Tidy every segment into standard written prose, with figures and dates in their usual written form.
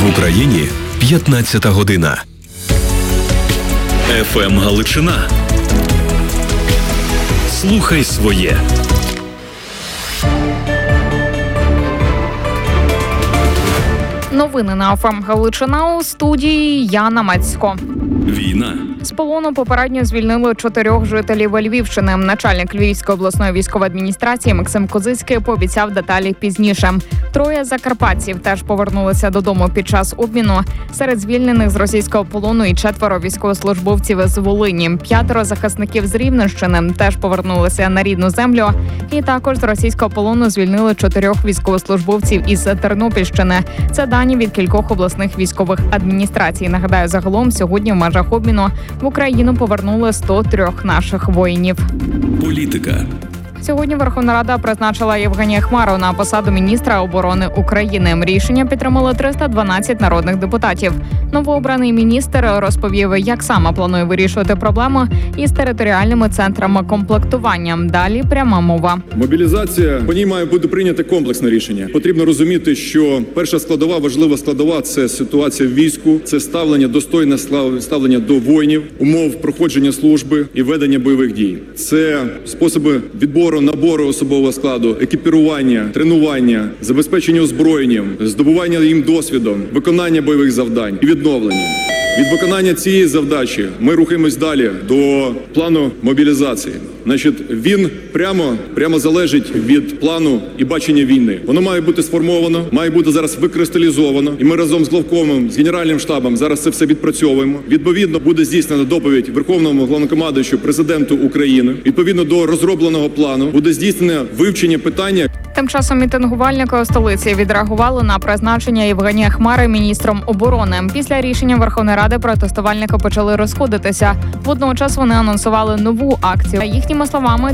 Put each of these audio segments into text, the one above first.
В Україні 15 година. ФМ Галичина. Слухай своє. Новини на ФМ Галичина, у студії Яна Мацько. Війна. З полону попередньо звільнили 4 жителів Львівщини. Начальник Львівської обласної військової адміністрації Максим Козицький пообіцяв деталі пізніше. 3 закарпатців теж повернулися додому під час обміну. Серед звільнених з російського полону і 4 військовослужбовців з Волині. 5 захисників з Рівненщини теж повернулися на рідну землю. І також з російського полону звільнили 4 військовослужбовців із Тернопільщини. Це дані від кількох обласних військових адміністрацій. Нагадаю, загалом сьогодні в межах обміну в Україну повернули 103 наших воїнів. Політика. Сьогодні Верховна Рада призначила Євгенія Хмару на посаду міністра оборони України. Рішення підтримали 312 народних депутатів. Новообраний міністр розповів, як саме планує вирішувати проблему із територіальними центрами комплектування. Далі пряма мова. Мобілізація, по ній має бути прийнято комплексне рішення. Потрібно розуміти, що перша складова, важлива складова – це ситуація в війську, це ставлення, достойне ставлення до воїнів, умов проходження служби і ведення бойових дій. Це способи відбору, набору особового складу, екіпірування, тренування, забезпечення озброєнням, здобування їм досвідом, виконання бойових завдань і відновлення. Від виконання цієї завдачі ми рухаємось далі до плану мобілізації. Він прямо залежить від плану і бачення війни. Воно має бути сформовано, має бути зараз викристалізовано. І ми разом з главкомом, з Генеральним штабом зараз це все відпрацьовуємо. Відповідно, буде здійснена доповідь Верховному Головнокомандуючу Президенту України. Відповідно до розробленого плану буде здійснене вивчення питання. Тим часом мітингувальники у столиці відреагували на призначення Євгенія Хмари міністром оборони. Після рішення Верховної Ради протестувальники почали розходитися. Водночас вони анонсували нову акцію. Їхніми словами,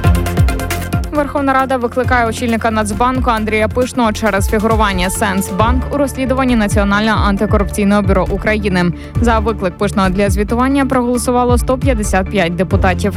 Верховна Рада викликає очільника Нацбанку Андрія Пишного через фігурування Сенсбанк у розслідуванні Національного антикорупційного бюро України. За виклик Пишного для звітування проголосувало 155 депутатів.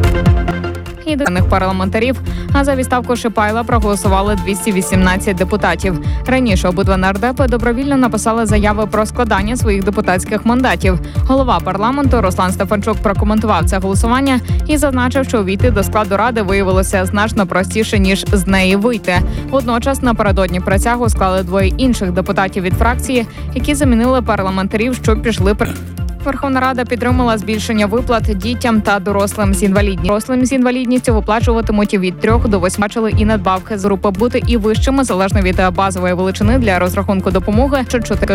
І даних парламентарів, а за відставку Шипайла проголосували 218 депутатів. Раніше обидва нардепи добровільно написали заяви про складання своїх депутатських мандатів. Голова парламенту Руслан Стефанчук прокоментував це голосування і зазначив, що увійти до складу Ради виявилося значно простіше, ніж з неї вийти. Водночас напередодні присягу склали 2 інших депутатів від фракції, які замінили парламентарів, що пішли. Верховна Рада підтримала збільшення виплат дітям та дорослим з інвалідністю. Дорослим з інвалідністю виплачуватимуть від 3 до 8 бачили і надбавки з групи бути і вищими, залежно від базової величини для розрахунку допомоги.